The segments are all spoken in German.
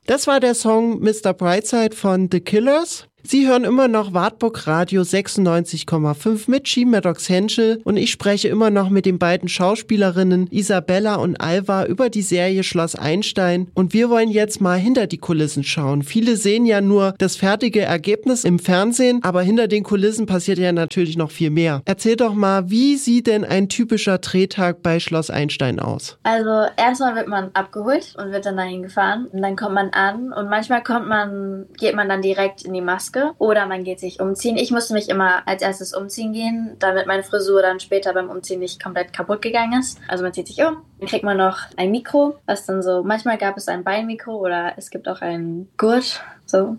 Das war der Song Mr. Brightside von The Killers. Sie hören immer noch Wartburg Radio 96,5 mit She Maddox Henschel und ich spreche immer noch mit den beiden Schauspielerinnen Isabella und Alva über die Serie Schloss Einstein und wir wollen jetzt mal hinter die Kulissen schauen. Viele sehen ja nur das fertige Ergebnis im Fernsehen, aber hinter den Kulissen passiert ja natürlich noch viel mehr. Erzähl doch mal, wie sieht denn ein typischer Drehtag bei Schloss Einstein aus? Also erstmal wird man abgeholt und wird dann dahin gefahren und dann kommt man an und manchmal geht man dann direkt in die Maske oder man geht sich umziehen. Ich musste mich immer als erstes umziehen gehen, damit meine Frisur dann später beim Umziehen nicht komplett kaputt gegangen ist. Also man zieht sich um, dann kriegt man noch ein Mikro, was dann so, manchmal gab es ein Beinmikro oder es gibt auch einen Gurt, so.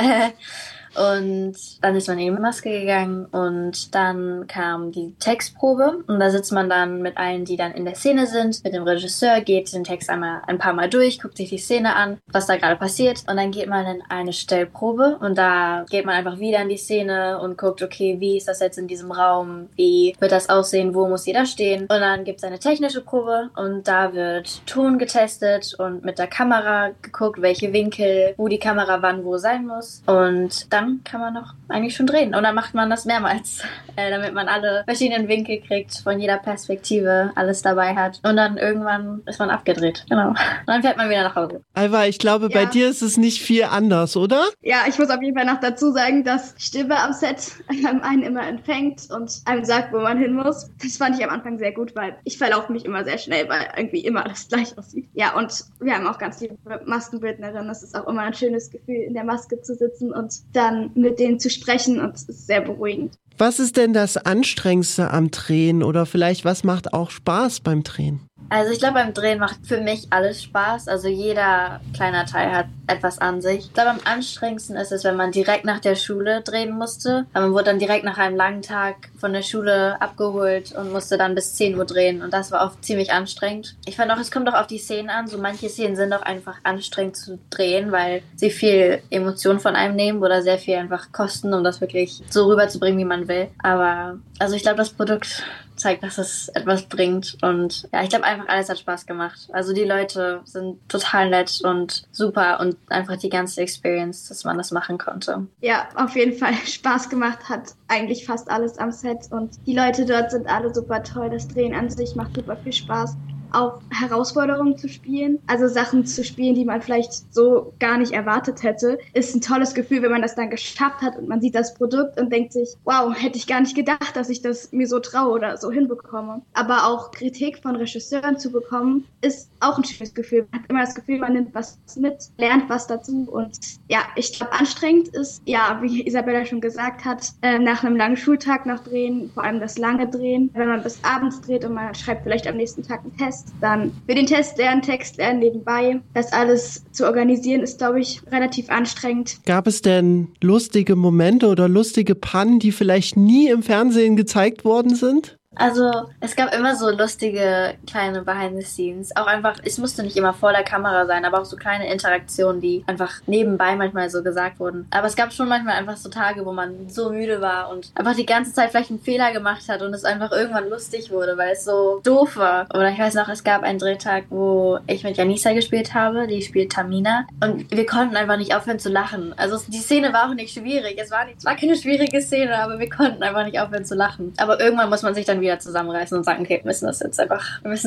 Und dann ist man in die Maske gegangen und dann kam die Textprobe und da sitzt man dann mit allen, die dann in der Szene sind, mit dem Regisseur, geht den Text einmal ein paar Mal durch, guckt sich die Szene an, was da gerade passiert und dann geht man in eine Stellprobe und da geht man einfach wieder in die Szene und guckt, okay, wie ist das jetzt in diesem Raum, wie wird das aussehen, wo muss jeder stehen und dann gibt es eine technische Probe und da wird Ton getestet und mit der Kamera geguckt, welche Winkel, wo die Kamera wann wo sein muss und dann kann man noch eigentlich schon drehen. Und dann macht man das mehrmals, damit man alle verschiedenen Winkel kriegt, von jeder Perspektive alles dabei hat. Und dann irgendwann ist man abgedreht. Genau. Und dann fährt man wieder nach Hause. Alva, ich glaube, bei dir ist es nicht viel anders, oder? Ja, ich muss auf jeden Fall noch dazu sagen, dass Stimme am Set einen immer empfängt und einem sagt, wo man hin muss. Das fand ich am Anfang sehr gut, weil ich verlaufe mich immer sehr schnell, weil irgendwie immer alles gleich aussieht. Ja, und wir haben auch ganz liebe Maskenbildnerin. Das ist auch immer ein schönes Gefühl, in der Maske zu sitzen und dann mit denen zu sprechen und es ist sehr beruhigend. Was ist denn das Anstrengendste am Drehen oder vielleicht was macht auch Spaß beim Drehen? Also ich glaube, beim Drehen macht für mich alles Spaß. Also jeder kleiner Teil hat etwas an sich. Ich glaube, am anstrengendsten ist es, wenn man direkt nach der Schule drehen musste. Man wurde dann direkt nach einem langen Tag von der Schule abgeholt und musste dann bis 10 Uhr drehen. Und das war oft ziemlich anstrengend. Ich fand auch, es kommt auch auf die Szenen an. So manche Szenen sind auch einfach anstrengend zu drehen, weil sie viel Emotion von einem nehmen oder sehr viel einfach kosten, um das wirklich so rüberzubringen, wie man will. Aber also ich glaube, das Produkt zeigt, dass es etwas bringt und ja, ich glaube einfach alles hat Spaß gemacht. Also die Leute sind total nett und super und einfach die ganze Experience, dass man das machen konnte. Ja, auf jeden Fall Spaß gemacht hat eigentlich fast alles am Set und die Leute dort sind alle super toll. Das Drehen an sich macht super viel Spaß. Auch Herausforderungen zu spielen, also Sachen zu spielen, die man vielleicht so gar nicht erwartet hätte, ist ein tolles Gefühl, wenn man das dann geschafft hat und man sieht das Produkt und denkt sich, wow, hätte ich gar nicht gedacht, dass ich das mir so traue oder so hinbekomme. Aber auch Kritik von Regisseuren zu bekommen, ist auch ein schönes Gefühl. Man hat immer das Gefühl, man nimmt was mit, lernt was dazu und ja, ich glaube, anstrengend ist, ja, wie Isabella schon gesagt hat, nach einem langen Schultag noch drehen, vor allem das lange Drehen, wenn man bis abends dreht und man schreibt vielleicht am nächsten Tag einen Test, dann für den Test lernen, Text lernen nebenbei. Das alles zu organisieren ist, glaube ich, relativ anstrengend. Gab es denn lustige Momente oder lustige Pannen, die vielleicht nie im Fernsehen gezeigt worden sind? Also es gab immer so lustige kleine Behind the Scenes. Auch einfach, es musste nicht immer vor der Kamera sein, aber auch so kleine Interaktionen, die einfach nebenbei manchmal so gesagt wurden. Aber es gab schon manchmal einfach so Tage, wo man so müde war und einfach die ganze Zeit vielleicht einen Fehler gemacht hat und es einfach irgendwann lustig wurde, weil es so doof war. Oder ich weiß noch, es gab einen Drehtag, wo ich mit Janisa gespielt habe, die spielt Tamina und wir konnten einfach nicht aufhören zu lachen. Also die Szene war auch nicht schwierig, es war keine schwierige Szene, aber wir konnten einfach nicht aufhören zu lachen. Aber irgendwann muss man sich dann wieder zusammenreißen und sagen, okay, wir müssen sie jetzt einfach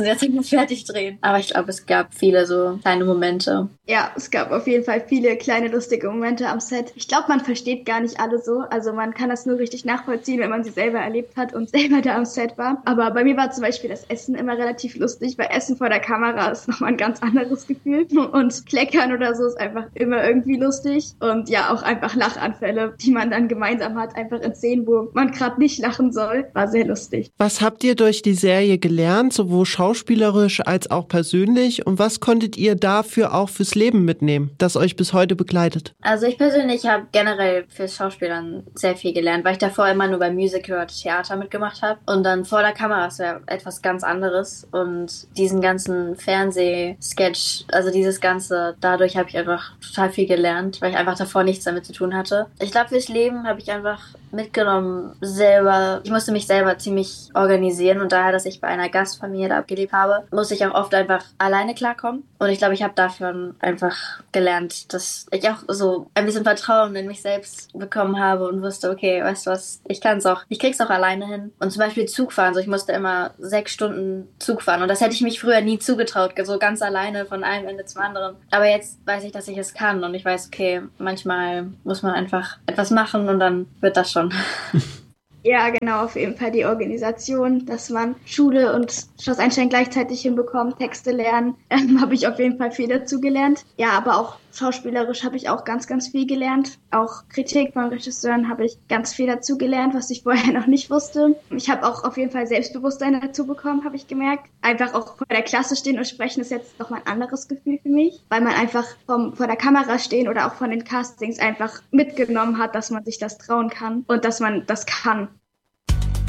fertig drehen. Aber ich glaube, es gab viele so kleine Momente. Ja, es gab auf jeden Fall viele kleine lustige Momente am Set. Ich glaube, man versteht gar nicht alle so. Also man kann das nur richtig nachvollziehen, wenn man sie selber erlebt hat und selber da am Set war. Aber bei mir war zum Beispiel das Essen immer relativ lustig, weil Essen vor der Kamera ist nochmal ein ganz anderes Gefühl. Und Kleckern oder so ist einfach immer irgendwie lustig. Und ja, auch einfach Lachanfälle, die man dann gemeinsam hat, einfach in Szenen, wo man gerade nicht lachen soll, war sehr lustig. Was habt ihr durch die Serie gelernt, sowohl schauspielerisch als auch persönlich? Und was konntet ihr dafür auch fürs Leben mitnehmen, das euch bis heute begleitet? Also ich persönlich habe generell fürs Schauspielern sehr viel gelernt, weil ich davor immer nur bei Musical oder Theater mitgemacht habe. Und dann vor der Kamera ist ja etwas ganz anderes. Und diesen ganzen Fernsehsketch, also dieses Ganze, dadurch habe ich einfach total viel gelernt, weil ich einfach davor nichts damit zu tun hatte. Ich glaube, fürs Leben habe ich einfach mitgenommen, ich musste mich selber ziemlich organisieren. Und daher, dass ich bei einer Gastfamilie da gelebt habe, muss ich auch oft einfach alleine klarkommen. Und ich glaube, ich habe dafür einfach gelernt, dass ich auch so ein bisschen Vertrauen in mich selbst bekommen habe und wusste, okay, weißt du was, ich krieg's auch alleine hin. Und zum Beispiel Zug fahren, so ich musste immer 6 Stunden Zug fahren und das hätte ich mich früher nie zugetraut, so ganz alleine von einem Ende zum anderen. Aber jetzt weiß ich, dass ich es kann und ich weiß, okay, manchmal muss man einfach etwas machen und dann wird das schon. Ja, genau, auf jeden Fall die Organisation, dass man Schule und Schloss Einstein gleichzeitig hinbekommt, Texte lernen, habe ich auf jeden Fall viel dazu gelernt. Ja, aber auch schauspielerisch habe ich auch ganz, ganz viel gelernt. Auch Kritik von Regisseuren habe ich ganz viel dazu gelernt, was ich vorher noch nicht wusste. Ich habe auch auf jeden Fall Selbstbewusstsein dazu bekommen, habe ich gemerkt. Einfach auch vor der Klasse stehen und sprechen ist jetzt noch mal ein anderes Gefühl für mich, weil man einfach vor der Kamera stehen oder auch von den Castings einfach mitgenommen hat, dass man sich das trauen kann und dass man das kann.